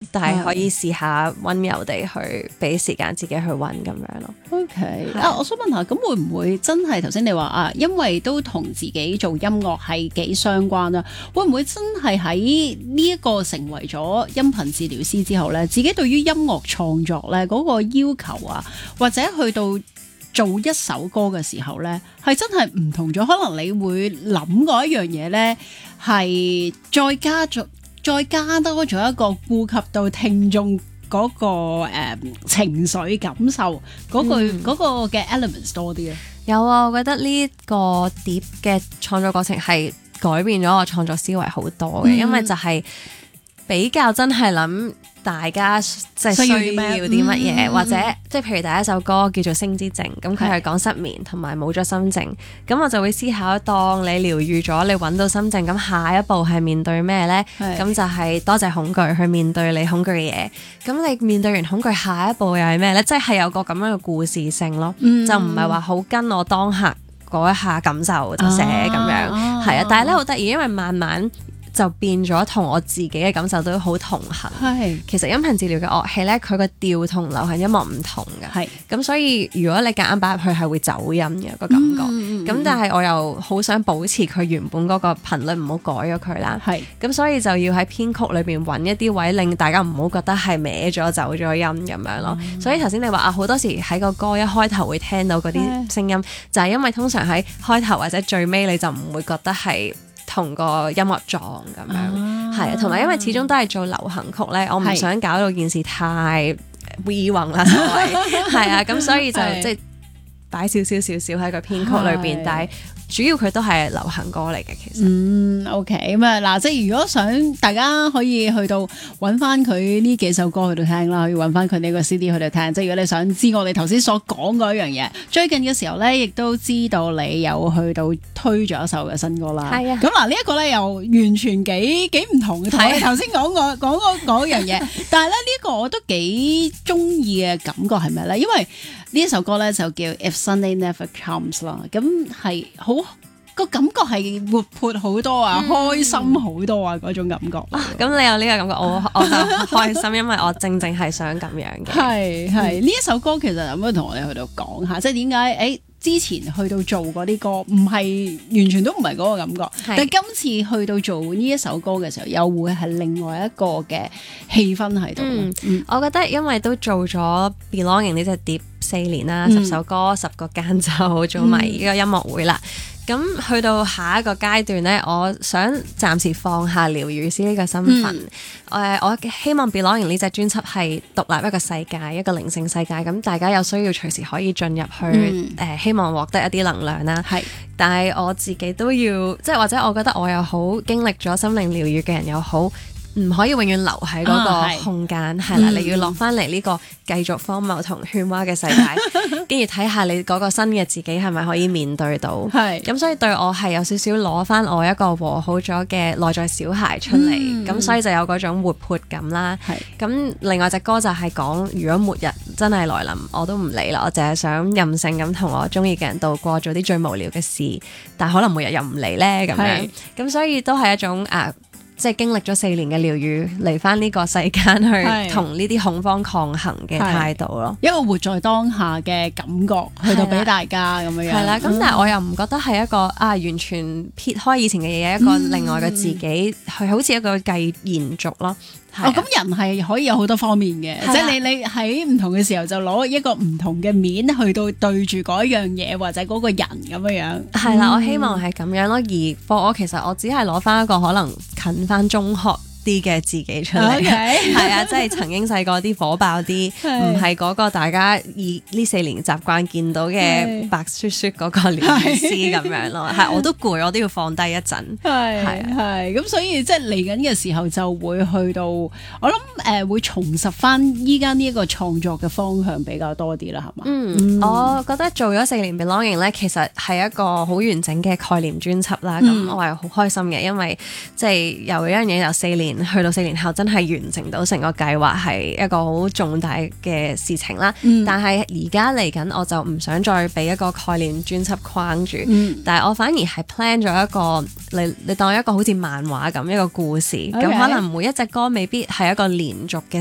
但係可以試下溫柔地去俾時間自己去溫咁樣咯。 OK 我想問下，咁會唔會真係頭先你話啊，因為都同自己做音樂係幾相關啦，會唔會真係喺呢一個成為咗音頻治療師之後呢，自己對於音樂創作呢嗰個要求啊，或者去到做一首歌嘅時候呢，係真係唔同咗？可能你會諗過一樣嘢呢，係再加多咗一個顧及到聽眾嗰個情緒感受嗰個嘅 elements 多啲咧。 有啊，我覺得呢個碟嘅創作過程係改變咗我創作思維好多嘅，因為就係比較真係諗大家即係需要啲乜嘢，或者即係譬如第一首歌叫做《星之靜》，咁佢係講失眠同埋冇咗心靜，咁我就會思考，當你療愈咗，你揾到心靜，咁下一步係面對咩呢？咁就係多謝恐懼去面對你恐懼嘅嘢，咁你面對完恐懼，下一步又係咩呢？即係有個咁樣嘅故事性咯，就唔係話好跟我當下嗰一下感受就寫咁樣，係啊，但係咧好得意，因為慢慢就變咗同我自己嘅感受都好同行。其實音頻治療嘅樂器咧，佢個調同流行音樂唔同嘅。咁所以如果你夾硬擺入去係會走音嘅個感覺。咁但係我又好想保持佢原本嗰個頻率，唔好改咗佢啦。咁所以就要喺編曲裏邊揾一啲位，令大家唔好覺得係歪咗走咗音咁樣咯。所以頭先你話啊，好多時喺個歌一開頭會聽到嗰啲聲音，就係因為通常喺開頭或者最尾你就唔會覺得係同個音樂撞咁樣，係啊，同埋因為始終都係做流行曲咧，我唔想搞到件事太 we 宏啦，所謂係啊，咁所以就即係擺少少喺個編曲裏邊，但係主要佢都係流行歌嚟嘅，其實。 OK 咁啊，嗱，即係如果想大家可以去到揾翻佢呢幾首歌去到聽啦，可以揾翻佢呢個 CD 去到聽。即係如果你想知我哋頭先所講嗰一樣嘢，最近嘅時候咧，亦都知道你有去到推咗一首嘅新歌啦。係啊。咁嗱，呢一個咧又完全幾唔同嘅，同你頭先講嗰樣嘢。但係咧呢個我都幾中意嘅感覺係咩咧？因為呢一首歌咧就叫 If Sunday Never Comes 啦，咁係好個感覺係活潑好多啊，開心好多啊嗰種感覺。 咁你有呢個感覺，我就開心，因為我正係想咁樣嘅。 係呢一首歌其實有冇同我哋去到講下，即係點解之前去到做嗰啲歌唔係完全都唔係嗰個感覺，但係今次去到做呢一首歌嘅時候，又會係另外一個嘅氣氛喺度。 我覺得因為都做咗 Belonging 呢隻碟4年啦，10首歌10個間奏，做埋呢個音樂會啦。咁去到下一個階段呢，我想暫時放下療癒師呢個身份。我希望 Belonging 呢隻專輯係獨立一個世界，一個靈性世界。咁大家有需要隨時可以進入去，希望獲得一啲能量啦。但係我自己都要，即係或者我覺得我又好經歷咗心靈療癒嘅人又好，唔可以永遠留喺嗰個空間，係啦，你要落翻嚟呢個繼續荒謬同喧嘩嘅世界，跟住睇下你嗰個新嘅自己係咪可以面對到。咁所以對我係有少少攞翻我一個和好咗嘅內在小孩出嚟，咁所以就有嗰種活潑感啦。咁另外隻歌就係講，如果末日真係來臨，我都唔理啦，我淨係想任性咁同我中意嘅人度過，做啲最無聊嘅事，但可能每日又唔嚟咧咁樣。咁所以都係一種即係經歷咗4年嘅療癒，嚟翻呢個世間去同呢啲恐慌抗衡嘅態度咯， 一個活在當下嘅感覺，去到俾大家咁樣。 係啦，咁但係我又唔覺得係一個完全撇開以前嘅嘢，一個另外嘅自己，係好似一個繼延續咯。 咁人係可以有好多方面嘅，即係你喺唔同嘅時候就攞一個唔同嘅面去到對住嗰樣嘢或者嗰個人咁樣。 係啦，我希望係咁樣咯。而課我其實我只係攞翻一個可能近翻中學啲嘅自己出嚟，係啊，即係曾經細個啲火爆啲，唔係嗰個大家以呢4年習慣見到嘅白雪雪嗰個療癒師咁樣咯。係，我都攰，我都要放低一陣。 係咁，所以即係嚟緊嘅時候就會去到，我諗會重拾翻依家呢一個創作嘅方向比較多啲啦，係嘛？ 我覺得做咗4年 Belonging 咧，其實係一個好完整嘅概念專輯啦。咁我係好開心嘅，因為即係由一樣嘢由4年去到4年後真係完成到成個計劃，係一個好重大嘅事情啦。但係而家嚟緊我就唔想再俾一個概念專輯框住，但係我反而係 plan 咗一個你當一個好似漫畫咁一個故事，咁可能每一隻歌未必係一個連續嘅